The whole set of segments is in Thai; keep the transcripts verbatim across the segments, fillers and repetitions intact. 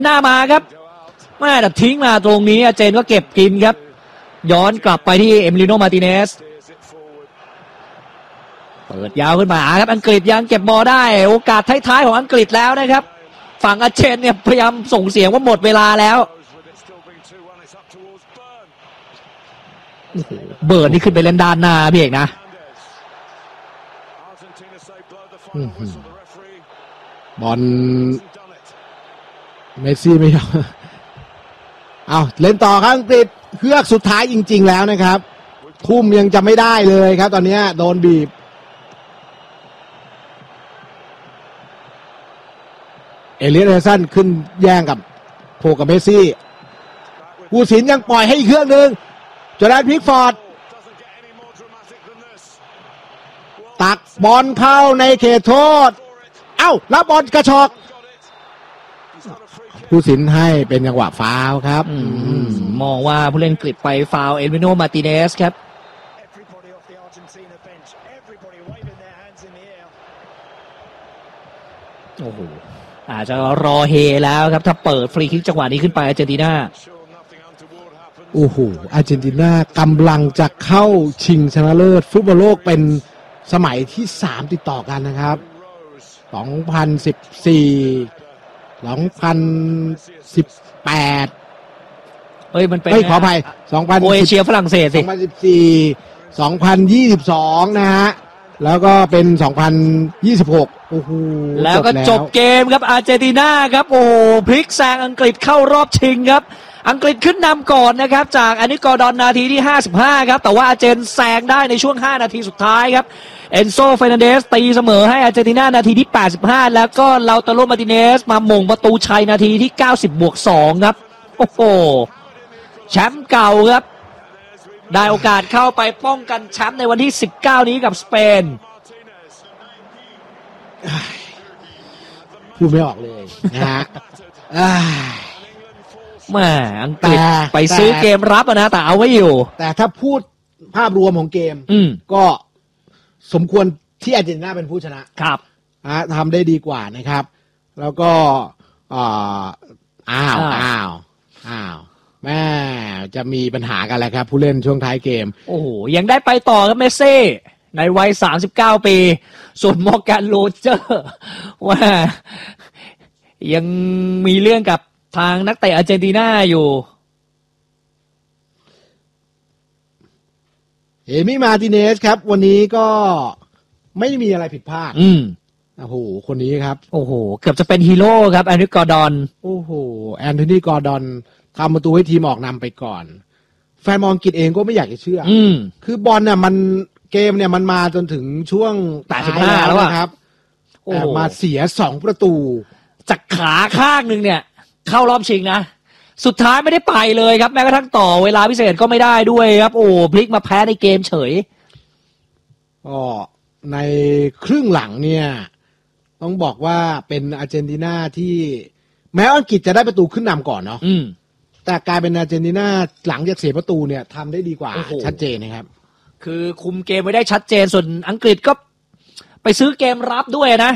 หน้ามาครับแม่แต่ทิ้งมาตรงนี้อาเจนก็เก็บกินครับย้อนกลับไปที่เอมิลิโนมาร์ติเนสเปิดยาวขึ้นมาครับอังกฤษยังเก็บบอลได้โอกาสท้ายๆของอังกฤษแล้วนะครับฝั่งอาเจนเนี่ยพยายามส่งเสียงว่าหมดเวลาแล้วเบิร์ดนี่ขึ้นไปเล่นด้านหน้าพี่เอกนะบอลเมสซี่ไม่ยอมเอาเล่นต่อครับอังกฤษเฮือกสุดท้ายจริงๆแล้วนะครับทุ่มยังจะไม่ได้เลยครับตอนนี้โดนบีบเอเลียส เอสันขึ้นแย่งกับโผกับเมสซี่ผู้สินยังปล่อยให้อีกเครื่องหนึ่งจอร์แดนพิกฟอร์ดตักบอลเข้าในเขตโทษเอ้ารับบอลกระชอกผู้สินให้เป็นจังหวะฟาวล์ครับมองว่าผู้เล่นอังกฤษไปฟาวล์เอมิลิโนมาร์ติเนสครับโอ้โหอาจจะรอเฮแล้วครับถ้าเปิดฟรีคิกจังหวะนี้ขึ้นไปอาร์เจนตินาโอ้โหอาร์เจนตินากำลังจะเข้าชิงชนะเลิศฟุตบอลโลกเป็นสมัยที่สามติดต่อกันนะครับสองพันสิบสี่สองพันสิบแปดเอ้ยมันเป็นไม่ขออภัยสองพันโอเอเชียฝรั่งเศสสิสองพันสิบสี่ สองพันยี่สิบสองนะฮะแล้วก็เป็นสองพันยี่สิบหกโอ้โหแล้วก็จบเกมครับอาร์เจนตินาครับโอ้พลิกแซงอังกฤษเข้ารอบชิงครับอังกฤษขึ้นนำก่อนนะครับจากแอนนิกอร์ดอนนาทีที่ห้าสิบห้าครับแต่ว่าอาร์เจนแซงได้ในช่วงห้านาทีสุดท้ายครับเอนโซเฟรนันเดสตีเสมอให้อาร์เจนตินานาทีที่แปดสิบห้าแล้วก็ลาโตโรมาร์ติเนสมาหม่งประตูชัยนาทีที่เก้าสิบบวกสองครับโอ้โหแชมป์เก่าครับได้โอกาสเข้าไปป้องกันแชมป์ในวันที่สิบเก้านี้กับสเปนพูดไม่ออกเลยนะฮะแม่อังกฤษไปซื้อเกมรับนะแต่เอาไว้อยู่แต่ถ้าพูดภาพรวมของเกมก็สมควรที่อาร์เจนตินาเป็นผู้ชนะครับนะทำได้ดีกว่านะครับแล้วก็อ้าวอ้าวอ้าวแม่จะมีปัญหากันแล้วครับผู้เล่นช่วงท้ายเกมโอ้โหยังได้ไปต่อครับเมสซี่ในวัยสามสิบเก้าปีส่วนมอร์แกนโรเจอร์ว่ายังมีเรื่องกับทางนักเตะอาร์เจนตินาอยู่เอมิมาร์ติเนสครับวันนี้ก็ไม่มีอะไรผิดพลาดอืมโอ้โหคนนี้ครับโอ้โหเกือบจะเป็นฮีโร่ครับแอนโทนีกอร์ดอนโอ้โหแอนโทนีกอร์ดอนทำประตูให้ทีมออกนำไปก่อนแฟนบอลอังกฤษเองก็ไม่อยากจะเชื่ออืมคือบอลเนี่ยมันเกมเนี่ยมันมาจนถึงช่วงแปดสิบห้าแล้วนะครับโอ้มาเสียสองประตูจากขาข้างนึงเนี่ยเข้ารอบชิงนะสุดท้ายไม่ได้ไปเลยครับแม้กระทั่งต่อเวลาพิเศษก็ไม่ได้ด้วยครับโอ้พลิกมาแพ้ในเกมเฉยก็ในครึ่งหลังเนี่ยต้องบอกว่าเป็นอาร์เจนตินาที่แม้อังกฤษจะได้ประตูขึ้นนำก่อนเนาะแต่กลายเป็นอาร์เจนตินาหลังจากเสียประตูเนี่ยทำได้ดีกว่าชัดเจนนะครับคือคุมเกมไว้ได้ชัดเจนส่วนอังกฤษก็ไปซื้อเกมรับด้วยนะ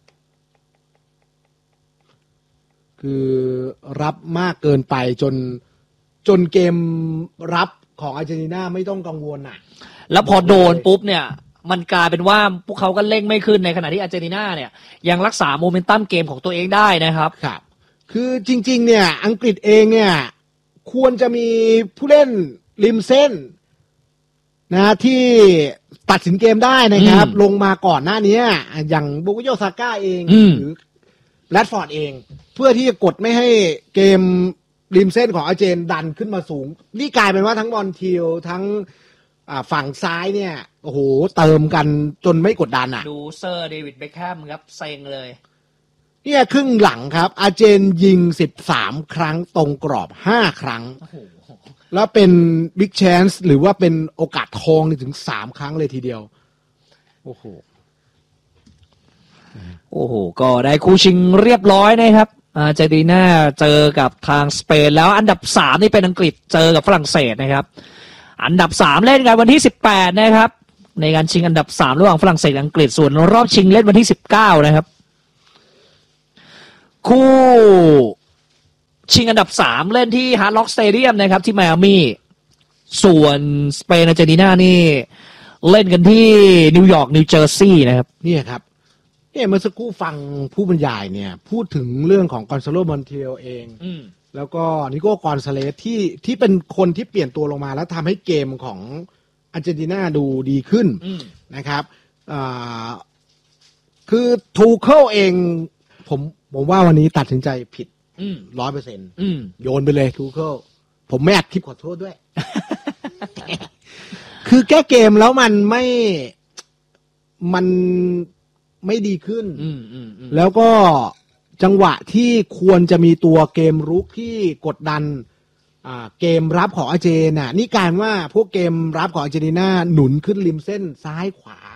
คือรับมากเกินไปจนจนเกมรับของอาร์เจนตินาไม่ต้องกังวลน่ะแล้วพอโดนปุ๊บเนี่ยมันกลายเป็นว่าพวกเขาก็เล่งไม่ขึ้นในขณะที่อาร์เจนตินาเนี่ยยังรักษาโมเมนตัมเกมของตัวเองได้นะครับครับคือจริงๆเนี่ยอังกฤษเองเนี่ยควรจะมีผู้เล่นริมเส้นนะที่ตัดสินเกมได้นะครับลงมาก่อนหน้านี้อย่างบุกโยซาก้าเองหรือแรดฟอร์ดเองเพื่อที่จะกดไม่ให้เกมริมเส้นของอาร์เจนดันขึ้นมาสูงนี่กลายเป็นว่าทั้งบอลทิลทั้งฝั่งซ้ายเนี่ยโอ้โหเติมกันจนไม่กดดันอ่ะดูเซอร์เดวิดเบคแฮมครับเซ็งเลยเนี่ยครึ่งหลังครับอาร์เจนยิงสิบสามครั้งตรงกรอบห้าครั้งแล้วเป็นบิ๊กแชนส์หรือว่าเป็นโอกาสทองถึงสามครั้งเลยทีเดียวโอ้โหโอ้โหก็ได้คู่ชิงเรียบร้อยนะครับอาร์เจนตินาเจอกับทางสเปนแล้วอันดับสามนี่เป็นอังกฤษเจอกับฝรั่งเศสนะครับอันดับสามเล่นกันวันที่สิบแปดนะครับในการชิงอันดับสามระหว่างฝรั่งเศสกับอังกฤษส่วนรอบชิงเล่นวันที่สิบเก้านะครับคู่ชิงอันดับสามเล่นที่ฮาร์ดล็อกสเตเดียมนะครับที่ไมอามี่ส่วนสเปนอาร์เจนตินานี่เล่นกันที่นิวยอร์กนิวเจอร์ซีย์นะครับนี่ครับเนี่ยเมื่อสักครู่ฟังผู้บรรยายเนี่ยพูดถึงเรื่องของกอนซาโล มอนเทลเองแล้วก็นิโก้กอนซาเลสที่ที่เป็นคนที่เปลี่ยนตัวลงมาแล้วทำให้เกมของอาร์เจนตินาดูดีขึ้นนะครับคือทูเคิลเองผมผมว่าวันนี้ตัดสินใจผิดร้อยเปอร์เซ็นต์โยนไปเลยทูเคิลผมไม่อัดคลิปขอโทษด้วย คือแก้เกมแล้วมันไม่มันไม่ดีขึ้นแล้วก็จังหวะที่ควรจะมีตัวเกมรุกที่กดดันเกมรับของอาร์เจนน่ะนี่กลายว่าพวกเกมรับของอาร์เจนตินาหนุนขึ้นริมเส้นซ้ายขวา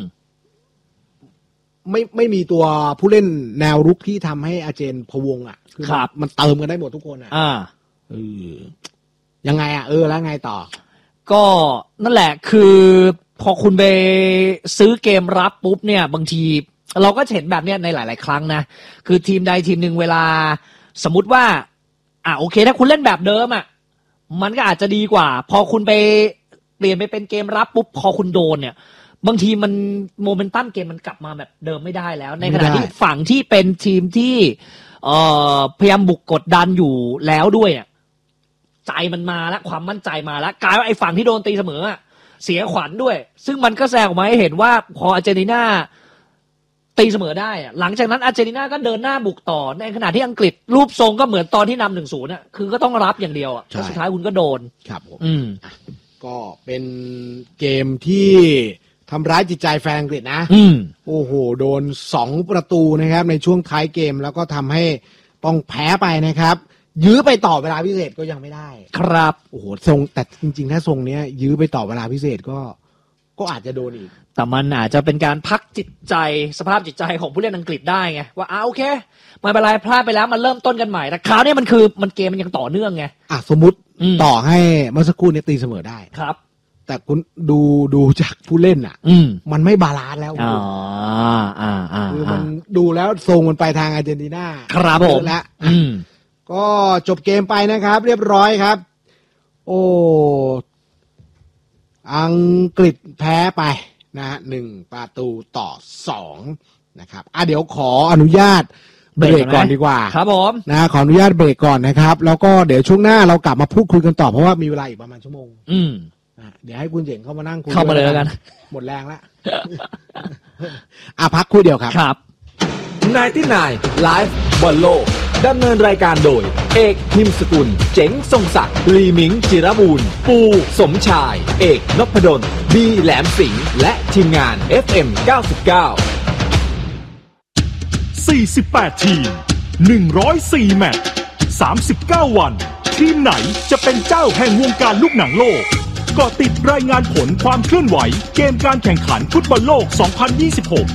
ไม่ไม่มีตัวผู้เล่นแนวรุกที่ทำให้อาร์เจนพะวงอ่ะคือมันเติมกันได้หมดทุกคนอ่ะเออยังไงอ่ะเออแล้วไงต่อก็นั่นแหละคือพอคุณไปซื้อเกมรับปุ๊บเนี่ยบางทีเราก็เห็นแบบเนี้ยในหลายๆครั้งนะคือทีมใดทีมหนึ่งเวลาสมมุติว่าอ่ะโอเคถ้าคุณเล่นแบบเดิมอ่ะมันก็อาจจะดีกว่าพอคุณไปเปลี่ยนไปเป็นเกมรับปุ๊บพอคุณโดนเนี่ยบางทีมันโมเมนตัมเกมมันกลับมาแบบเดิมไม่ได้แล้วในขณะที่ฝั่งที่เป็นทีมที่เอ่อพยายามบุกกดดันอยู่แล้วด้วยอ่ะใจมันมาแล้วความมั่นใจมาแล้วกลายว่าไอ้ฝั่งที่โดนตีเสมออ่ะเสียขวัญด้วยซึ่งมันก็แสดงออกมาให้เห็นว่าพออาร์เจนตินาตีเสมอได้อะหลังจากนั้นอาร์เจนตินาก็เดินหน้าบุกต่อในขณะที่อังกฤษรูปทรงก็เหมือนตอนที่นำหนึ่งศูนย์อ่ะคือก็ต้องรับอย่างเดียวอ่ะแล้วสุดท้ายคุณก็โดนครับผมอืมก็เป็นเกมที่ทำร้ายจิตใจแฟนอังกฤษนะอืมโอ้โหโดนสองประตูนะครับในช่วงท้ายเกมแล้วก็ทำให้ต้องแพ้ไปนะครับยื้อไปต่อเวลาพิเศษก็ยังไม่ได้ครับโอ้โหทรงแต่จริงๆถ้าทรงเนี้ยยื้อไปต่อเวลาพิเศษก็ก็อาจจะโดนอีกแต่มันอาจจะเป็นการพักจิตใจสภาพจิตใจของผู้เล่นอังกฤษได้ไงว่าอ้าโอเคไม่เป็นไรพลาดไปแล้วมันเริ่มต้นกันใหม่แต่คราวนี้มันคือมันเกมมันยังต่อเนื่องไงอ่ะสมมุติต่อให้เมื่อสักครู่นี้ตีเสมอได้ครับแต่คุณดูดูจากผู้เล่นอ่ะมันไม่บาลานซ์แล้วอ๋ออ่าอ่าคือมันดูแล้วทรงมันไปทางอาร์เจนตินาครับผมแล้วก็จบเกมไปนะครับเรียบร้อยครับโอ้อังกฤษแพ้ไปนะฮะหนึ่งประตูต่อสองนะครับอ่ะเดี๋ยวขออนุญาตเบรกก่อนดีกว่าครับผมนะขออนุญาตเบรกก่อนนะครับแล้วก็เดี๋ยวช่วงหน้าเรากลับมาพูดคุยกันต่อเพราะว่ามีเวลาอีกประมาณชั่วโมงอืมเดี๋ยวให้คุณเจ๋งเข้ามานั่งคุยเข้ามาเลยกันหมดแรงแล้วอ่ะพักคุยเดียวครับครับไนน์ตี้ไนน์ Live บอลโลกดำเนินรายการโดยเอกพิมพ์สกุลเจ๋งทรงศักดิ์ลีมิงจิรบูรณ์ปูสมชายเอกนพดลบีแหลมสิงห์และทีมงาน เอฟ เอ็ม เก้าสิบเก้าสี่สิบแปดทีมหนึ่งร้อยสี่แมตช์สามสิบเก้าวันทีมไหนจะเป็นเจ้าแห่งวงการลูกหนังโลกก็ติดรายงานผลความเคลื่อนไหวเกมการแข่งขันฟุตบอลโลกสองพันยี่สิบหก